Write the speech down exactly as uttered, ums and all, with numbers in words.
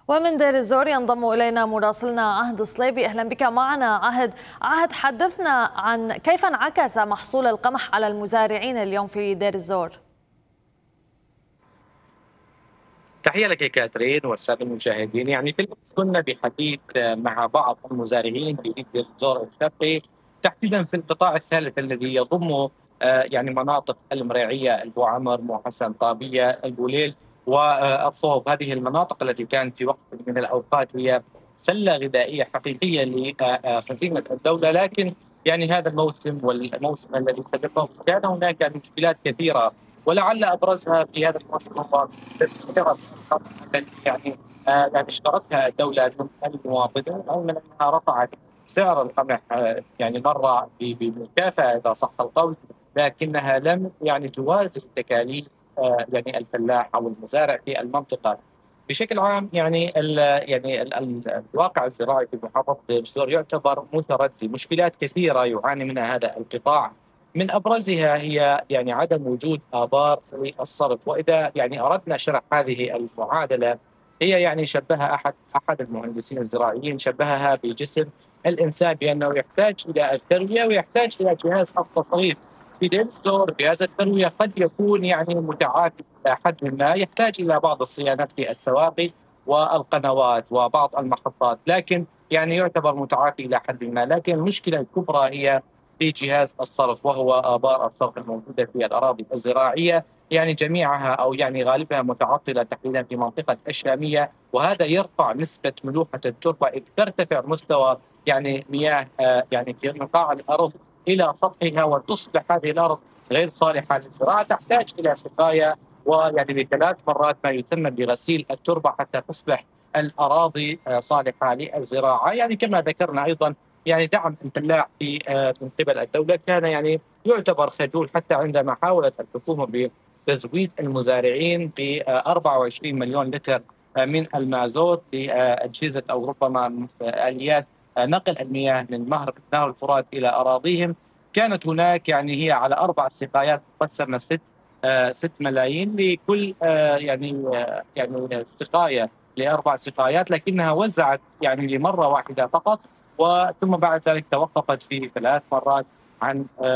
ومن دير الزور ينضم إلينا مراسلنا عهد صليبي. أهلا بك معنا عهد. عهد، حدثنا عن كيف انعكس محصول القمح على المزارعين اليوم في دير الزور. تحية لك يا كاترين والسادة المشاهدين. يعني في الأمس كنا بحديث مع بعض المزارعين في دير الزور الشرقي، تحديدا في القطاع الثالث الذي يضم آه، يعني مناطق المريعية، البو عمر، مو حسن، طابية، البوليل والصوب. هذه المناطق التي كانت في وقت من الأوقات هي سلة غذائية حقيقية لخزينة الدولة، لكن يعني هذا الموسم والموسم الذي سبقه كان هناك مشكلات كثيرة، ولعل ابرزها في هذا الموسم هو تسعيره التي يعني آه يعني اشترتها الدوله من المواطنين، او من انها رفعت سعر القمح آه يعني مره بمكافاه اذا صح القول، لكنها لم يعني توازن تكاليف آه يعني الفلاح او المزارع في المنطقه. بشكل عام يعني ال يعني ال ال الواقع الزراعي في محافظه الجزر يعتبر متردي، مشكلات كثيره يعاني منها هذا القطاع. من ابرزها هي يعني عدم وجود ابار للصرف، واذا يعني اردنا شرح هذه المعادله، هي يعني شبهها احد احد المهندسين الزراعيين شبهها بجسم الانسان، بانه يحتاج الى الترويه ويحتاج الى جهاز التصريف. في دينستور جهاز الترويه قد يكون يعني متعافي الى حد ما، يحتاج الى بعض الصيانات في السواقي والقنوات وبعض المحطات، لكن يعني يعتبر متعافي الى حد ما. لكن المشكله الكبرى هي في جهاز الصرف، وهو آبار الصرف الموجودة في الأراضي الزراعية، يعني جميعها أو يعني غالبها متعطلة تحديدا في منطقة الشامية، وهذا يرفع نسبة ملوحة التربة إذ ترتفع مستوى يعني مياه آه يعني في قاع الأرض إلى سطحها، وتصبح هذه الأرض غير صالحة للزراعة، تحتاج إلى سقاية ويعني بثلاث مرات ما يتم بغسيل التربة حتى تصبح الأراضي آه صالحة للزراعة. يعني كما ذكرنا أيضا يعني دعم الفلاح في من قبل الدوله كان يعني يعتبر خجول، حتى عندما حاولت الحكومه بتزويد المزارعين ب أربعة وعشرين مليون لتر من المازوت لاجهزه او ربما اليات نقل المياه من نهر نهر الفرات الى اراضيهم، كانت هناك يعني هي على اربع سقايات مقسمه ست ست ملايين لكل يعني يعني سقايه لاربع سقايات، لكنها وزعت يعني لمره واحده فقط، وثم بعد ذلك توقفت في ثلاث مرات عن